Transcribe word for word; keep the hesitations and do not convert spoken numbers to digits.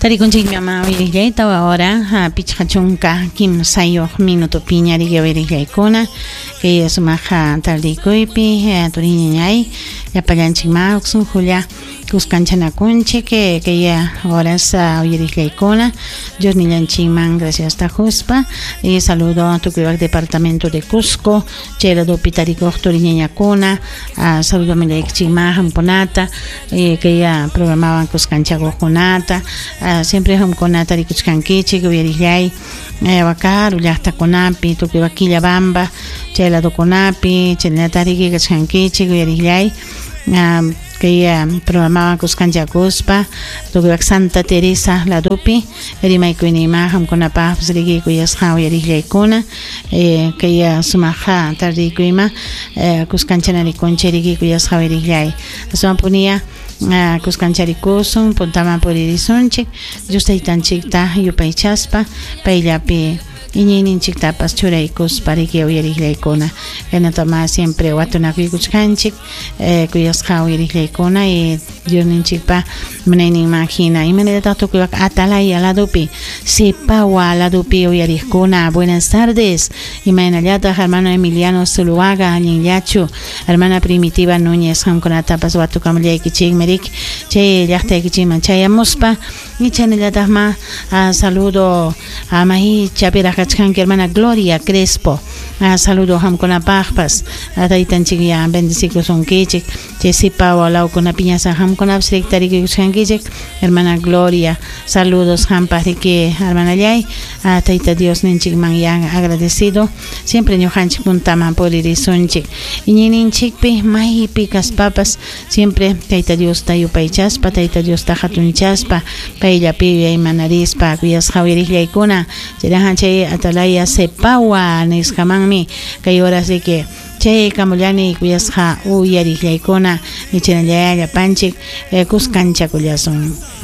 Tarikunchik mama wirijayta ahora ha pichachunka kim sayo minuto piñari que wirijaykuna que es maja tardikuypi turiñañay yapallanchik ma uksun julia kuskanchanakunchik que que ya horas wirijaykuna Dios niñanchikman gracias tajuspa y saludo a tu departamento de Cusco chela do pitariko turiñañakuna saludo milekchikma hamponata que ya programaban kuskanchagokunata siempre hum konata rikuchkankichi kuyerijay wakar ullaqta kunapi tukuy wakilla bamba chayla do kunapi chaynata rikikachkankichi kuyerijay que programaban kuskanchakuspa tukuy Santa Teresa ladupi rimaykuynima hamkunapaj rikikuyasqa uyarijaykuna que ya sumaja tardikuyma kuskanchanarikunchi rikikuyasqa uyariklay asmapunia kuskancharikusun puntaman puririsonchik yustaytanchikta yupaychaspa payllapi iñiyninchiktapas churaykuspa riki uyariklaykuna yanatama siempre watunakuykuchkanchik kuyasqa uyariklaykuna y Diosninchikpa munayninman hina imanaytataq tukuywak atalaya ladupi Sipawa ladupi uyarikkuna buenas tardes imaynallataq hermano Emiliano Zuluaga ñinllachu hermana Primitiva Núñez hamkunatapas watukamullaykichikmerik chay llaqtaykichikman chayamuspa y chaynallataqma saludo a mahi chapiraqachkanki hermana Gloria Crespo saludo hamkunapaqpas taytanchik ya bendicikusunkichik chay Sipawa lawkunapiñasa hamkunapas riktarikuchkankichik hermana Gloria saludos hampariki hermana Llay tayta Dios ninchikman ya agradecido siempre ñuqanchik puntaman puririsonchik iñiyninchikpi maypi kaspapas siempre tayta Dios ta yupaychaspa tayta Dios ta hatunchaspa payllapi imanarispaq kuyasqa wiriklaykuna chayrajan chay atalaya Sipawa nisqamanmi kay horas de que chay kamullani kuyasqa uyariklaykuna y chaynallaya llapanchik kuskanchakullasun.